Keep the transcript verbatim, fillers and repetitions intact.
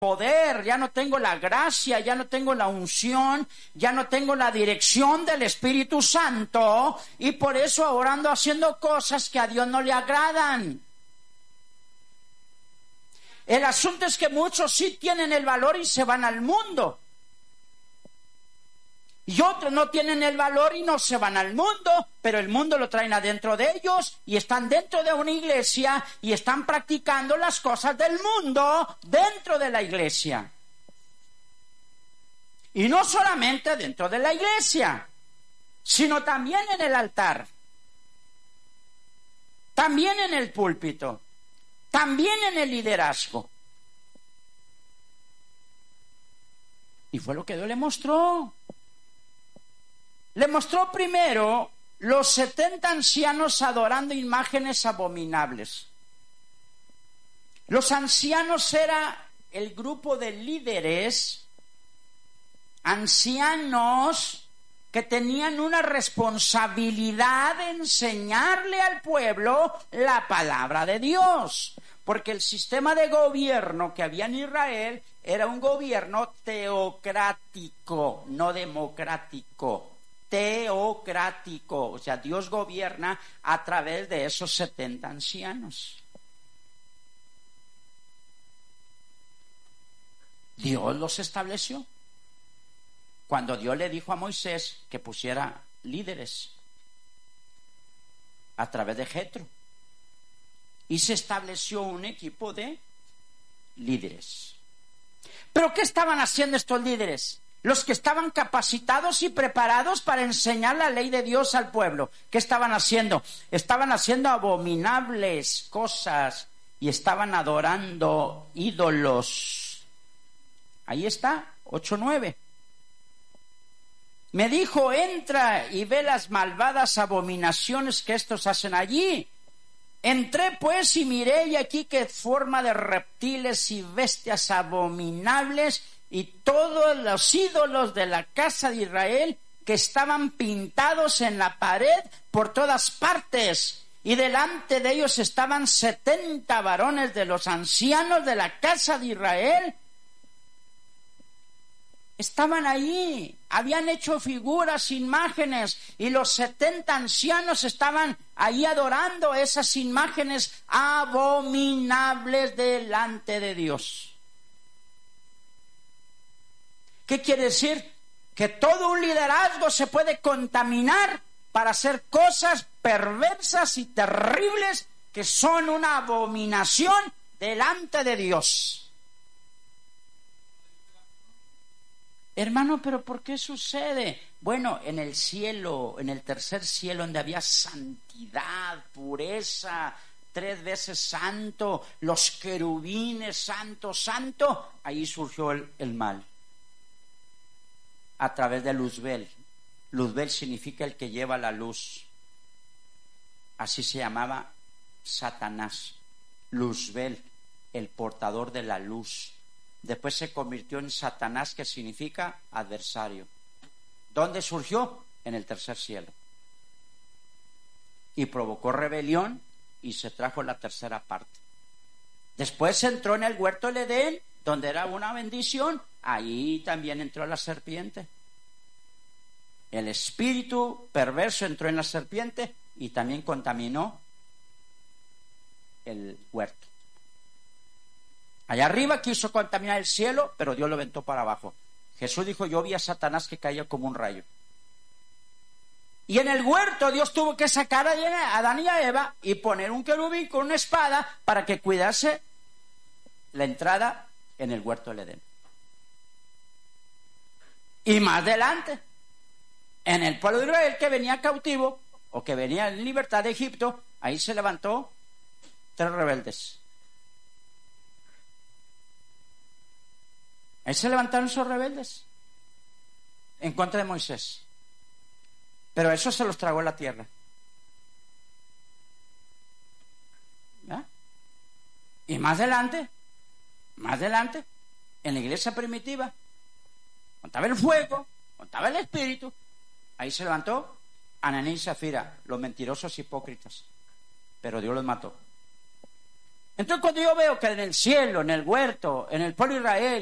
poder, ya no tengo la gracia, ya no tengo la unción, ya no tengo la dirección del Espíritu Santo, y por eso ahora ando haciendo cosas que a Dios no le agradan. El asunto es que muchos sí tienen el valor y se van al mundo. Y otros no tienen el valor y no se van al mundo, pero el mundo lo traen adentro de ellos y están dentro de una iglesia y están practicando las cosas del mundo dentro de la iglesia. Y no solamente dentro de la iglesia, sino también en el altar, también en el púlpito, también en el liderazgo. Y fue lo que Dios le mostró. Le mostró primero los setenta ancianos adorando imágenes abominables. Los ancianos era el grupo de líderes, ancianos que tenían una responsabilidad de enseñarle al pueblo la palabra de Dios. Porque el sistema de gobierno que había en Israel era un gobierno teocrático, no democrático. Teocrático, o sea, Dios gobierna a través de esos setenta ancianos. Dios los estableció. Cuando Dios le dijo a Moisés que pusiera líderes a través de Jetro, y se estableció un equipo de líderes. ¿Pero qué estaban haciendo estos líderes? Los que estaban capacitados y preparados para enseñar la ley de Dios al pueblo. ¿Qué estaban haciendo? Estaban haciendo abominables cosas y estaban adorando ídolos. Ahí está, ocho nueve. Me dijo, entra y ve las malvadas abominaciones que estos hacen allí. Entré pues y miré, y aquí que forma de reptiles y bestias abominables, y todos los ídolos de la casa de Israel que estaban pintados en la pared por todas partes, y delante de ellos estaban setenta varones de los ancianos de la casa de Israel. Estaban ahí, habían hecho figuras, imágenes, y los setenta ancianos estaban ahí adorando esas imágenes abominables delante de Dios. ¿Qué quiere decir? Que todo un liderazgo se puede contaminar para hacer cosas perversas y terribles que son una abominación delante de Dios. Hermano, ¿pero por qué sucede? Bueno, en el cielo, en el tercer cielo, donde había santidad, pureza, tres veces santo, los querubines, santo, santo, ahí surgió el, el mal. A través de Luzbel. Luzbel significa el que lleva la luz. Así se llamaba Satanás. Luzbel, el portador de la luz. Después se convirtió en Satanás, que significa adversario. ¿Dónde surgió? En el tercer cielo. Y provocó rebelión y se trajo la tercera parte. Después entró en el huerto del Edén, donde era una bendición. Ahí también entró la serpiente. El espíritu perverso entró en la serpiente y también contaminó el huerto. Allá arriba quiso contaminar el cielo, pero Dios lo aventó para abajo. Jesús dijo, yo vi a Satanás que caía como un rayo. Y en el huerto Dios tuvo que sacar a Adán y a Eva y poner un querubín con una espada para que cuidase la entrada en el huerto del Edén. Y más adelante, en el pueblo de Israel que venía cautivo o que venía en libertad de Egipto, ahí se levantó tres rebeldes. Ahí se levantaron esos rebeldes en contra de Moisés. Pero eso se los tragó la tierra. ¿Ya? Y más adelante, más adelante, en la iglesia primitiva, contaba el fuego, contaba el espíritu, ahí se levantó Ananías y Zafira, los mentirosos hipócritas. Pero Dios los mató. Entonces cuando yo veo que en el cielo, en el huerto, en el pueblo de Israel,